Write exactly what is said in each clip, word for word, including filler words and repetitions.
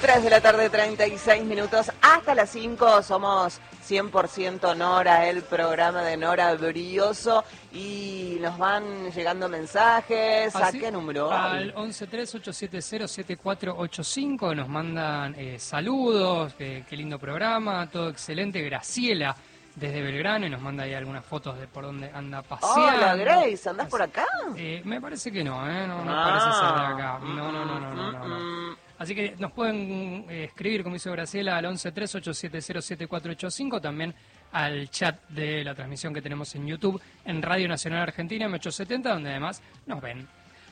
tres de la tarde, treinta y seis minutos. Hasta las cinco somos cien por ciento Nora, el programa de Nora Brioso. Y nos van llegando mensajes. Así, ¿A qué número? Al once tres ocho siete cero siete cuatro ocho cinco nos mandan eh, saludos, eh, qué lindo programa, todo excelente. Graciela desde Belgrano y nos manda ahí algunas fotos de por dónde anda paseando. Hola, Grace, ¿andás por acá? Eh, me parece que no, ¿eh? No, no ah, parece ser de acá. No, no, no, no, no, no, no. Mm, Así que nos pueden eh, escribir, como hizo Graciela, al once tres ocho siete cero siete cuatro ocho cinco, también al chat de la transmisión que tenemos en YouTube, en Radio Nacional Argentina, M ochocientos setenta, donde además nos ven.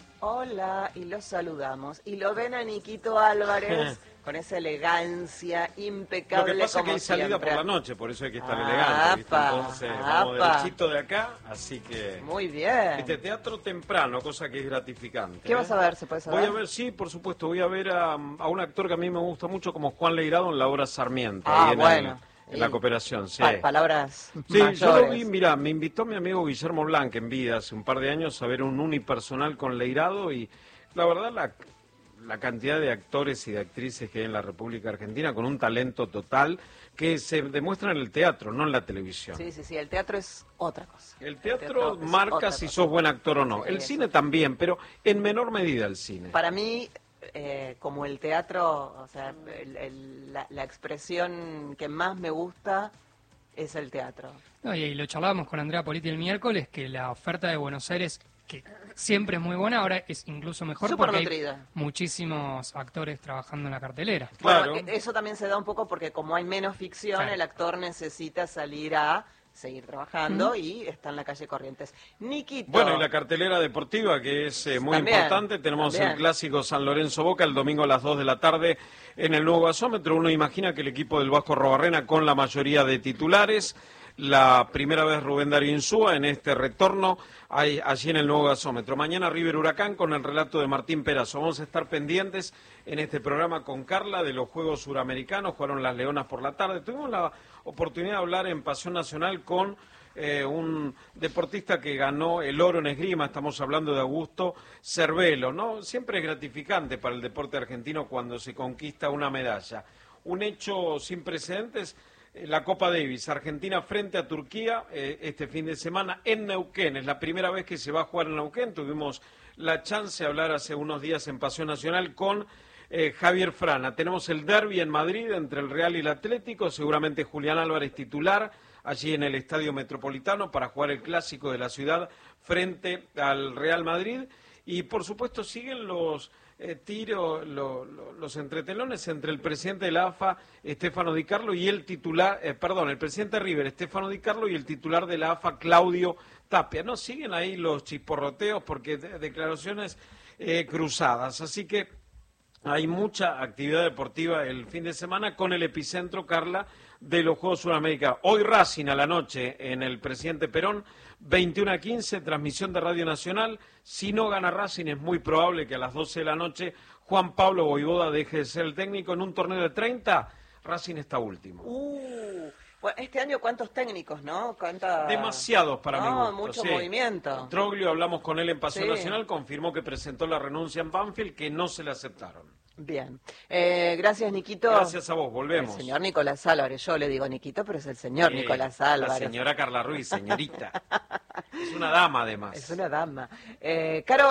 Hola, y los saludamos. Y lo ven a Niquito Álvarez con esa elegancia impecable. Lo que pasa es que hay siempre. salida por la noche, por eso hay que estar Ah, elegante, ¿viste? apa, Entonces, vamos apa. derechito de acá, así que... Muy bien. Viste, teatro temprano, cosa que es gratificante. ¿Qué ¿eh? vas a ver? ¿Se puede saber? Voy a ver, sí, por supuesto, voy a ver a, a un actor que a mí me gusta mucho como Juan Leirado en la obra Sarmiento. Ah, ahí en bueno. el- En la cooperación, sí. Pa- palabras Sí, mayores. yo lo vi, mirá, me invitó mi amigo Guillermo Blanc en vida hace un par de años a ver un unipersonal con Leirado y la verdad la, la cantidad de actores y de actrices que hay en la República Argentina con un talento total que se demuestra en el teatro, no en la televisión. Sí, sí, sí, el teatro es otra cosa. El teatro, teatro es marca otra si cosa. sos buen actor o no. Sí, el eso cine sí. también, pero en menor medida el cine. Para mí, eh, como el teatro, o sea, el- el- la, la expresión que más me gusta es el teatro. No, y, y lo charlábamos con Andrea Politi el miércoles, que la oferta de Buenos Aires, que siempre es muy buena, ahora es incluso mejor Súper porque hay nutrida. muchísimos actores trabajando en la cartelera. Claro. Bueno, e- eso también se da un poco porque como hay menos ficción, Claro. el actor necesita salir a seguir trabajando y está en la calle Corrientes. Niquito. Bueno, y la cartelera deportiva, que es eh, muy También, importante. Tenemos también. el clásico San Lorenzo Boca el domingo a las dos de la tarde en el nuevo gasómetro. Uno imagina que el equipo del Vasco Robarrena con la mayoría de titulares. La primera vez Rubén Darío Insúa en este retorno hay, allí en el nuevo gasómetro. Mañana River Huracán con el relato de Martín Perazo. Vamos a estar pendientes en este programa con Carla de los Juegos Suramericanos. Jugaron las Leonas por la tarde. Tuvimos la oportunidad de hablar en Pasión Nacional con eh, un deportista que ganó el oro en esgrima. Estamos hablando de Augusto Cervelo, ¿no? Siempre es gratificante para el deporte argentino cuando se conquista una medalla. Un hecho sin precedentes. La Copa Davis, Argentina frente a Turquía eh, este fin de semana en Neuquén. Es la primera vez que se va a jugar en Neuquén. Tuvimos la chance de hablar hace unos días en Pasión Nacional con eh, Javier Frana. Tenemos el derbi en Madrid entre el Real y el Atlético. Seguramente Julián Álvarez titular allí en el Estadio Metropolitano para jugar el clásico de la ciudad frente al Real Madrid. Y por supuesto siguen los... Eh, tiro lo, lo, los entretelones entre el presidente de la A F A, Stefano Di Carlo, y el titular, eh, perdón, el presidente de River, Stefano Di Carlo, y el titular de la A F A, Claudio Tapia. No siguen ahí los chisporroteos porque de, declaraciones eh, cruzadas. Así que hay mucha actividad deportiva el fin de semana con el epicentro, Carla, de los Juegos Sudamericanos. Hoy Racing a la noche en el Presidente Perón, veintiuno a quince, transmisión de Radio Nacional. Si no gana Racing es muy probable que a las doce de la noche Juan Pablo Voivoda deje de ser el técnico. En un torneo de treinta, Racing está último. Uh, bueno, este año cuántos técnicos, ¿no? ¿Cuánta... Demasiados para no, mi gusto. mucho sí. movimiento. Troglio, hablamos con él en Pasión Sí. Nacional, confirmó que presentó la renuncia en Banfield, que no se le aceptaron. Bien. Eh, gracias, Niquito. Gracias a vos, volvemos. El señor Nicolás Álvarez. Yo le digo Niquito, pero es el señor Sí, Nicolás Álvarez. La señora Carla Ruiz, señorita. Es una dama, además. Es una dama. Eh, Caro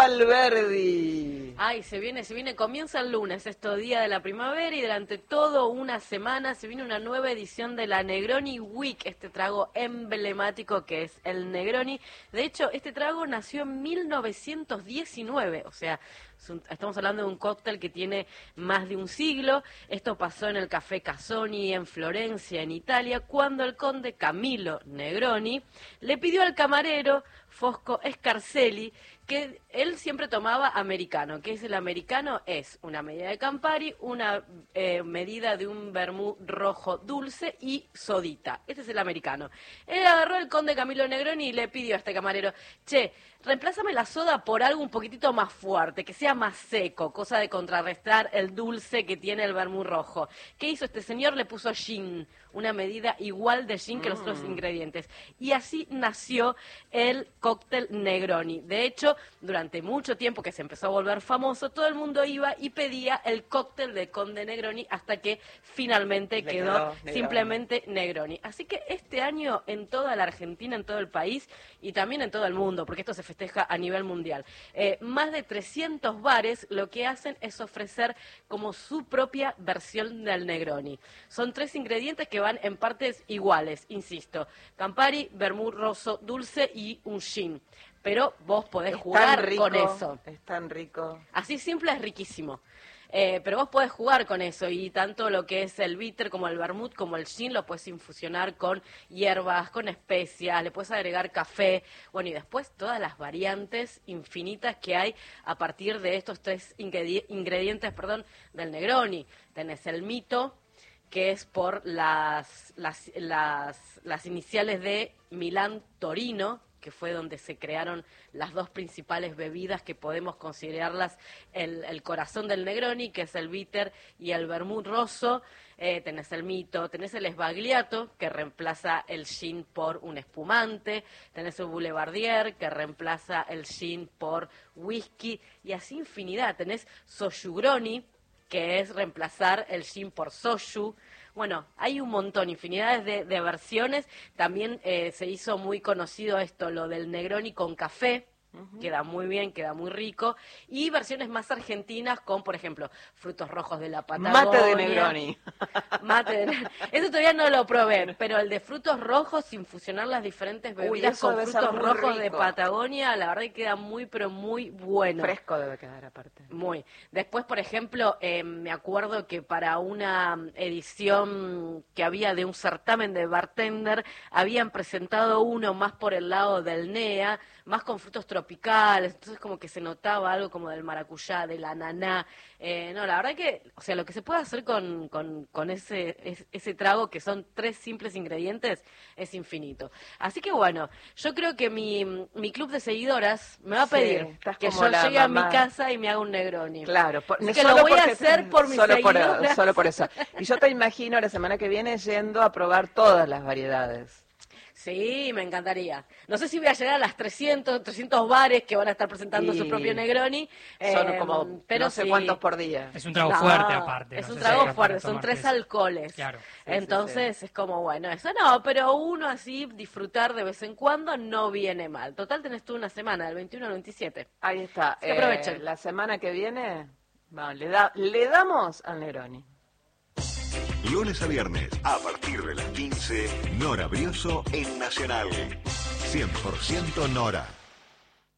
Valverdi. Ay, se viene, se viene, comienza el lunes, esto día de la primavera, y durante todo una semana se viene una nueva edición de la Negroni Week, este trago emblemático que es el Negroni. De hecho, este trago nació en mil novecientos diecinueve, o sea, es un- estamos hablando de un cóctel que tiene más de un siglo. Esto pasó en el Café Casoni en Florencia, en Italia, cuando el conde Camilo Negroni le pidió al camarero Fosco Scarselli que él siempre tomaba americano. ¿Qué es el americano? Es una medida de Campari, una eh, medida de un vermú rojo dulce y sodita. Este es el americano. Él agarró el conde Camilo Negroni y le pidió a este camarero, che, reemplázame la soda por algo un poquitito más fuerte, que sea más seco, cosa de contrarrestar el dulce que tiene el vermú rojo. ¿Qué hizo este señor? Le puso gin, una medida igual de gin que los otros ingredientes. Y así nació el cóctel Negroni. De hecho, durante mucho tiempo que se empezó a volver famoso, todo el mundo iba y pedía el cóctel de Conde Negroni hasta que finalmente Le quedó, quedó Negroni. simplemente Negroni. Así que este año en toda la Argentina, en todo el país y también en todo el mundo, porque esto se festeja a nivel mundial, eh, más de trescientos bares lo que hacen es ofrecer como su propia versión del Negroni. Son tres ingredientes que van en partes iguales, insisto, Campari, vermut rosso dulce y un gin. Pero vos podés Es jugar tan rico, con eso. Es tan rico. Así simple es riquísimo. Eh, pero vos podés jugar con eso y tanto lo que es el bitter como el vermut como el gin lo puedes infusionar con hierbas, con especias, le puedes agregar café, bueno, y después todas las variantes infinitas que hay a partir de estos tres ingredi- ingredientes, perdón, del Negroni. Tenés el mito, que es por las, las, las, las iniciales de Milán Torino, que fue donde se crearon las dos principales bebidas que podemos considerarlas el, el corazón del Negroni, que es el bitter y el vermut rosso. Eh, tenés el mito, tenés el sbagliato, que reemplaza el gin por un espumante, tenés el boulevardier, que reemplaza el gin por whisky, y así infinidad. Tenés sojugroni, que es reemplazar el gin por soju. Bueno, hay un montón, infinidades de, de versiones. También eh, se hizo muy conocido esto, lo del Negroni con café. Uh-huh. Queda muy bien, queda muy rico. Y versiones más argentinas con, por ejemplo, frutos rojos de la Patagonia. Mate de Negroni. Mate de Negroni. Eso todavía no lo probé, pero el de frutos rojos, sin fusionar las diferentes bebidas Uy, con debe ser frutos muy rojos rico. de Patagonia, la verdad que queda muy, pero muy bueno. Fresco debe quedar aparte. Muy. Después, por ejemplo, eh, me acuerdo que para una edición que había de un certamen de bartender, habían presentado uno más por el lado del N E A, más con frutos tropicales, entonces como que se notaba algo como del maracuyá, del ananá. Eh, no, la verdad que, o sea, lo que se puede hacer con, con, con ese, es, ese trago, que son tres simples ingredientes, es infinito. Así que bueno, yo creo que mi, mi club de seguidoras me va a Sí, pedir estás que como yo la llegue a mi mamá. casa y me haga un Negroni. Claro, por, Así que solo lo voy a porque- hacer por mis solo por, seguidoras. solo por eso. Y yo te imagino la semana que viene yendo a probar todas las variedades. Sí, me encantaría. No sé si voy a llegar a las trescientos, trescientos bares que van a estar presentando Y su propio Negroni. Son eh, como pero no sé sí. cuántos por día. Es un trago No, fuerte aparte. Es no un sé si trago para fuerte, son tomarte tres eso. alcoholes. Claro. Entonces es como, bueno, eso no, pero uno así, disfrutar de vez en cuando no viene mal. Total, tenés tú una semana, del veintiuno al veintisiete. Ahí está. que aprovechen. La semana que viene, bueno, le, da, le damos al Negroni. Lunes a viernes, a partir de las quince, Nora Brioso en Nacional. cien por ciento Nora.